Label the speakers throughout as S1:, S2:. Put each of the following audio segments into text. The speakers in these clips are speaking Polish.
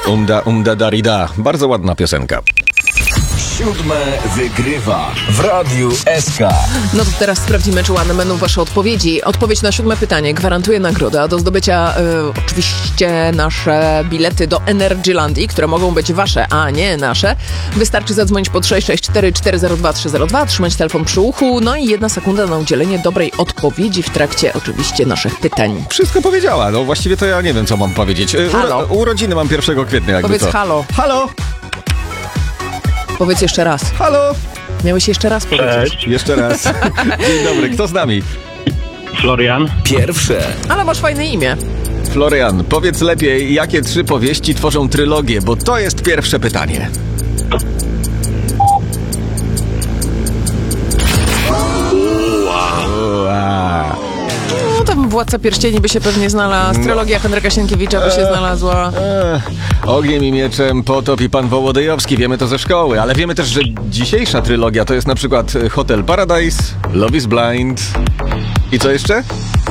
S1: Umda darida. Bardzo ładna piosenka.
S2: Siódme wygrywa w Radiu SK.
S3: No to teraz sprawdzimy, czy ładne będą wasze odpowiedzi. Odpowiedź na 7 pytanie gwarantuje nagrodę, a do zdobycia oczywiście nasze bilety do Energylandii, które mogą być wasze, a nie nasze. Wystarczy zadzwonić pod 664 402 302, trzymać telefon przy uchu, no i 1 sekunda na udzielenie dobrej odpowiedzi w trakcie oczywiście naszych pytań.
S1: Wszystko powiedziała, no właściwie to ja nie wiem, co mam powiedzieć.
S3: Halo.
S1: Urodziny mam 1 kwietnia, jakby
S3: Powiedz
S1: co.
S3: halo.
S1: Halo!
S3: Powiedz jeszcze raz.
S1: Halo!
S3: Miałeś jeszcze raz powiedzieć.
S4: Cześć,
S1: Jeszcze raz. Dzień dobry, kto z nami?
S4: Florian.
S2: Pierwsze
S3: Ale masz fajne imię.
S1: Florian, powiedz lepiej, jakie 3 powieści tworzą trylogię, bo to jest pierwsze pytanie. Ua.
S3: No tam Władca Pierścieni by się pewnie znalazł, trylogia Henryka Sienkiewicza by się znalazła.
S1: Ogniem i mieczem, Potop i Pan Wołodyjowski, wiemy to ze szkoły, ale wiemy też, że dzisiejsza trylogia to jest na przykład Hotel Paradise, Love is Blind i co jeszcze?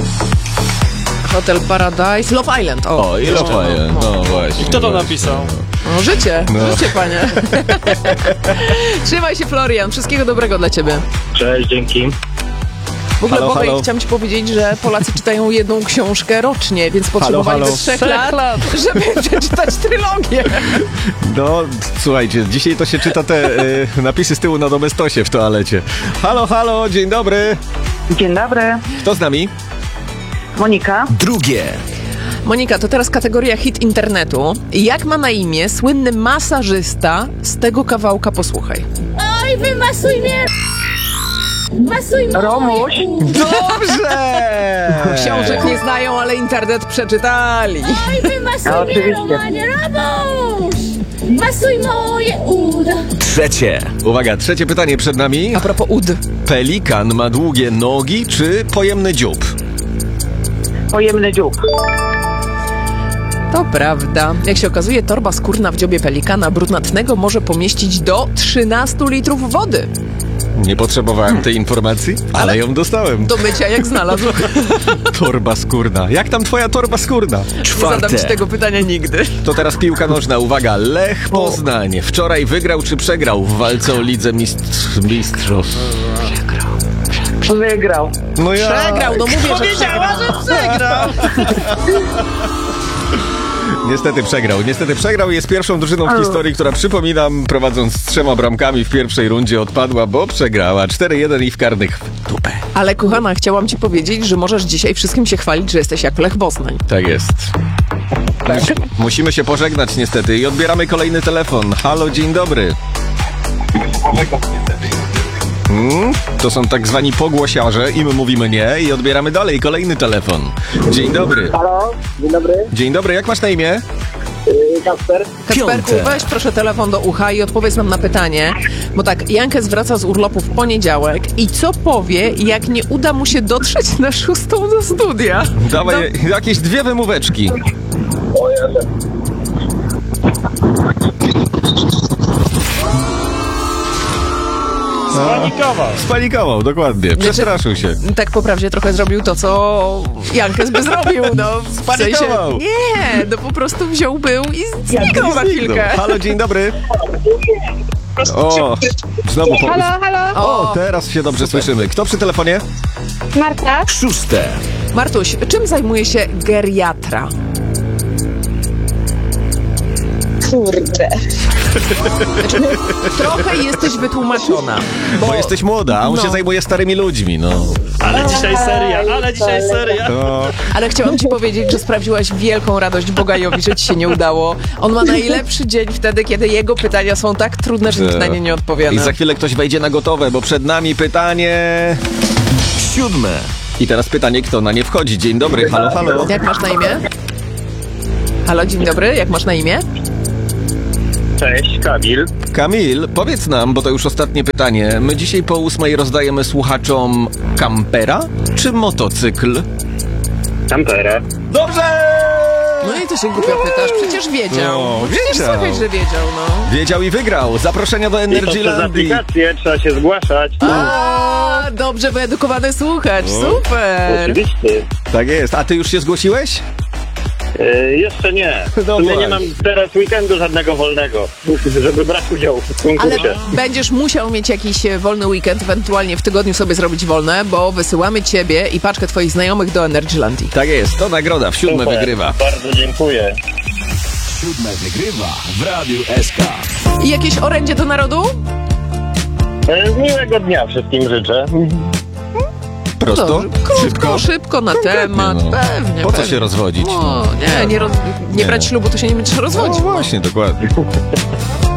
S3: Hotel Paradise, Love Island.
S1: O, i Love Island, no właśnie.
S4: Kto to napisał?
S3: No, życie,
S1: No.
S3: życie, panie. Trzymaj się, Florian, wszystkiego dobrego dla ciebie.
S4: Cześć, dzięki.
S3: W ogóle,
S1: Halo,
S3: Bogaj,
S1: halo.
S3: chciałam ci powiedzieć, że Polacy czytają 1 książkę rocznie, więc potrzebowali
S1: halo.
S3: 3 lat, żeby przeczytać trylogię.
S1: No, słuchajcie, dzisiaj to się czyta te napisy z tyłu na domestosie w toalecie. Halo, halo, dzień dobry.
S5: Dzień dobry,
S1: Kto z nami?
S5: Monika.
S2: drugie
S3: Monika, to teraz kategoria hit internetu. Jak ma na imię słynny masażysta z tego kawałka? Posłuchaj.
S6: Oj, wymasuj mnie! Masuj mnie!
S5: Romuś.
S1: Dobrze!
S3: Książek nie znają, ale internet przeczytali.
S6: Oj, wymasuj
S5: A,
S6: mnie,
S5: oczywiście.
S6: Romanie, Romuś! Masuj moje uda!
S2: trzecie
S1: Uwaga, trzecie pytanie przed nami.
S3: A propos ud.
S1: Pelikan ma długie nogi czy pojemny dziób?
S5: Pojemny dziób.
S3: To prawda. Jak się okazuje, torba skórna w dziobie pelikana brunatnego może pomieścić do 13 litrów wody.
S1: Nie potrzebowałem tej informacji, ale ją dostałem.
S3: Do mycia jak znalazł.
S1: Torba skórna. Jak tam twoja torba skórna?
S3: Nie zadam ci
S2: czwarte
S3: tego pytania nigdy.
S1: To teraz piłka nożna. Uwaga, Lech Poznań. Wczoraj wygrał czy przegrał w walce o Lidze Mistrzostw?
S5: Wygrał.
S1: No ja...
S3: Przegrał, no mówię, że przegrał.
S1: Niestety przegrał i jest pierwszą drużyną w historii, która, przypominam, prowadząc z 3 bramkami w pierwszej rundzie odpadła, bo przegrała 4-1 i w karnych w dupę.
S3: Ale kochana, chciałam ci powiedzieć, że możesz dzisiaj wszystkim się chwalić, że jesteś jak Lech Poznań.
S1: Tak jest. Musimy się pożegnać niestety i odbieramy kolejny telefon. Halo, dzień dobry. To są tak zwani pogłosiarze, im mówimy nie i odbieramy dalej kolejny telefon. Dzień dobry.
S7: Halo, dzień dobry,
S1: Dzień dobry, jak masz na imię?
S7: Kasper.
S3: Kacperku,
S2: Piąte.
S3: weź proszę telefon do ucha i odpowiedz nam na pytanie, bo tak, Jankes wraca z urlopu w poniedziałek i co powie, jak nie uda mu się dotrzeć na 6 do studia?
S1: Dawaj jakieś 2 wymóweczki.
S7: O Jezu.
S1: Spanikował, dokładnie. Przestraszył się.
S3: Tak po prawdzie trochę zrobił to, co Jankes by zrobił, no. W
S1: Spanikował.
S3: Nie, no po prostu wziął był i zniknął na chwilkę.
S1: Halo, dzień dobry. O, znowu
S8: Halo,
S1: O, teraz się dobrze słyszymy. Kto przy telefonie?
S8: Marta.
S2: szóste
S3: Martuś, czym zajmuje się geriatra?
S8: Kurde.
S3: Trochę jesteś wytłumaczona.
S1: Bo jesteś młoda, a on
S3: No.
S1: się zajmuje starymi ludźmi, no.
S4: Ale dzisiaj seria.
S1: To...
S3: Ale chciałam ci powiedzieć, że sprawiłaś wielką radość Bogajowi, że ci się nie udało. On ma najlepszy dzień wtedy, kiedy jego pytania są tak trudne, że nikt na nie nie odpowiada.
S1: I za chwilę ktoś wejdzie na gotowe, bo przed nami pytanie...
S2: siódme
S1: I teraz pytanie, kto na nie wchodzi. Dzień dobry, halo, halo.
S3: Jak masz na imię? Halo, dzień dobry, jak masz na imię?
S4: Cześć, Kamil.
S1: Kamil, powiedz nam, bo to już ostatnie pytanie. My dzisiaj po 8 rozdajemy słuchaczom kampera czy motocykl?
S4: Kampera.
S1: Dobrze!
S3: No i to się głupio pytasz, przecież wiedział.
S1: No,
S3: Przecież
S1: wiedział.
S3: słychać, że wiedział, no.
S1: Wiedział i wygrał. Zaproszenia do
S4: I to przez
S1: Energylandii.
S4: aplikację trzeba się zgłaszać.
S3: A, dobrze wyedukowany słuchacz, super.
S4: Oczywiście.
S1: Tak jest. A ty już się zgłosiłeś?
S4: Jeszcze nie. W
S1: No
S4: sumie nie
S1: właśnie.
S4: mam teraz weekendu żadnego wolnego, żeby brać udział w
S3: Ale
S4: konkursie.
S3: będziesz musiał mieć jakiś wolny weekend, ewentualnie w tygodniu sobie zrobić wolne, bo wysyłamy ciebie i paczkę twoich znajomych do Energylandii.
S1: Tak jest, to nagroda w siódme
S4: Super,
S1: wygrywa.
S4: Bardzo dziękuję.
S2: 7 wygrywa w Radiu SK.
S3: I jakieś orędzie do narodu?
S4: Miłego dnia wszystkim życzę.
S1: Prosto?
S3: Dobrze. Krótko, szybko, na
S1: Konkretnie,
S3: temat,
S1: no.
S3: pewnie.
S1: Po co
S3: pewnie.
S1: się rozwodzić?
S3: O, nie brać ślubu, to się nie będzie rozwodzić.
S1: No właśnie, dokładnie.